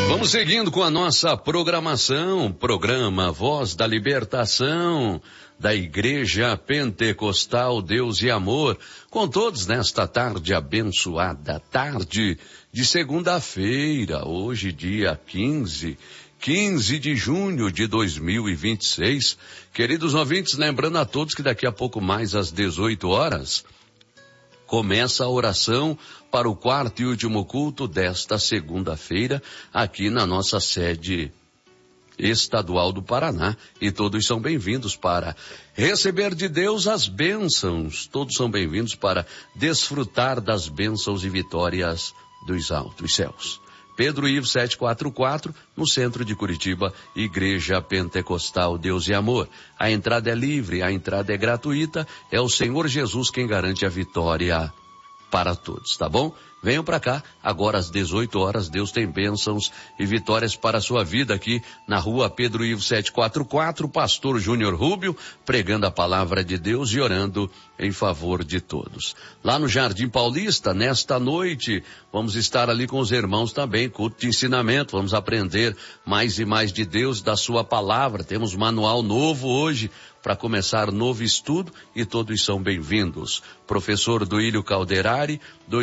Vamos seguindo com a nossa programação, programa Voz da Libertação, da Igreja Pentecostal Deus e Amor, com todos nesta tarde abençoada, tarde de segunda-feira, hoje dia 15 de junho de 2026. Queridos ouvintes, lembrando a todos que daqui a pouco mais às 18 horas, começa a oração para o quarto e último culto desta segunda-feira, aqui na nossa sede estadual do Paraná. E todos são bem-vindos para receber de Deus as bênçãos. Todos são bem-vindos para desfrutar das bênçãos e vitórias dos altos céus. Pedro Ivo 744, no centro de Curitiba, Igreja Pentecostal Deus e Amor. A entrada é livre, a entrada é gratuita, é o Senhor Jesus quem garante a vitória para todos, tá bom? Venham para cá, agora às 18 horas, Deus tem bênçãos e vitórias para a sua vida aqui na rua Pedro Ivo 744, pastor Júnior Rubio, pregando a palavra de Deus e orando em favor de todos. Lá no Jardim Paulista, nesta noite, vamos estar ali com os irmãos também, culto de ensinamento, vamos aprender mais e mais de Deus, da sua palavra. Temos manual novo hoje, para começar novo estudo, e todos são bem-vindos. Professor Duílio Calderari,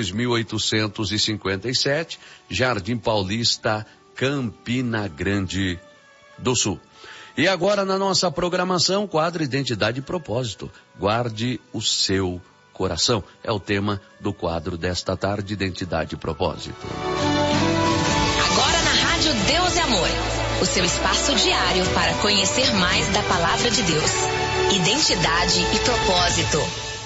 2857, Jardim Paulista, Campina Grande do Sul. E agora na nossa programação, quadro Identidade e Propósito. Guarde o seu coração. É o tema do quadro desta tarde, Identidade e Propósito. Agora na Rádio Deus e Amor. O seu espaço diário para conhecer mais da Palavra de Deus. Identidade e propósito.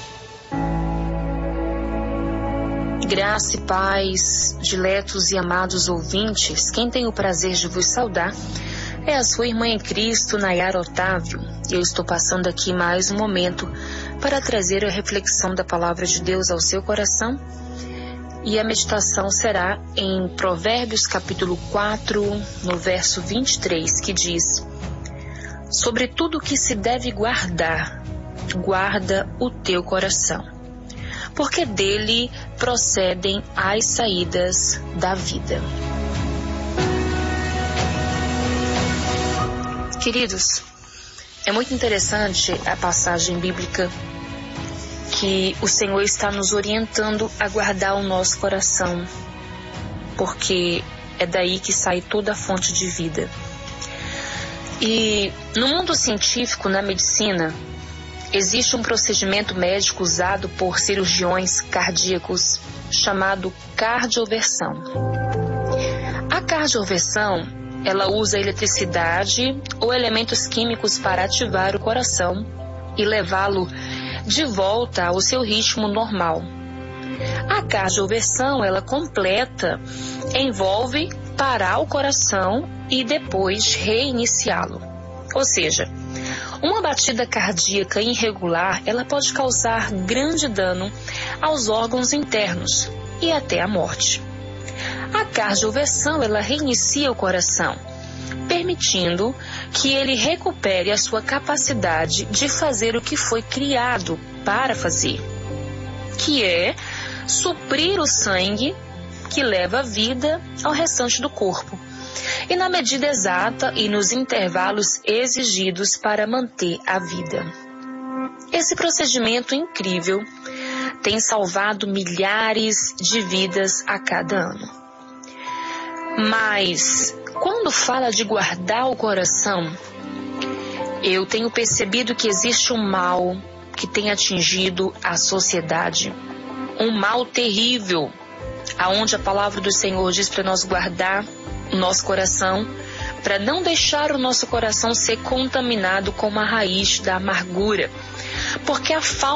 Graça e paz, diletos e amados ouvintes, quem tem o prazer de vos saudar é a sua irmã em Cristo, Nayara Otávio. Eu estou passando aqui mais um momento para trazer a reflexão da Palavra de Deus ao seu coração. E a meditação será em Provérbios capítulo 4, no verso 23, que diz: sobre tudo que se deve guardar, guarda o teu coração, porque dele procedem as saídas da vida. Queridos, é muito interessante a passagem bíblica que o Senhor está nos orientando a guardar o nosso coração, porque é daí que sai toda a fonte de vida. E no mundo científico, na medicina, existe um procedimento médico usado por cirurgiões cardíacos chamado cardioversão. A cardioversão, ela usa eletricidade ou elementos químicos para ativar o coração e levá-lo de volta ao seu ritmo normal. A cardioversão, ela completa, envolve parar o coração e depois reiniciá-lo. Ou seja, uma batida cardíaca irregular, ela pode causar grande dano aos órgãos internos e até a morte. A cardioversão, ela reinicia o coração, permitindo que ele recupere a sua capacidade de fazer o que foi criado para fazer, que é suprir o sangue que leva a vida ao restante do corpo, e na medida exata e nos intervalos exigidos para manter a vida. Esse procedimento incrível tem salvado milhares de vidas a cada ano. Mas quando fala de guardar o coração, eu tenho percebido que existe um mal que tem atingido a sociedade. Um mal terrível, aonde a palavra do Senhor diz para nós guardar o nosso coração, para não deixar o nosso coração ser contaminado com uma raiz da amargura. Porque a falta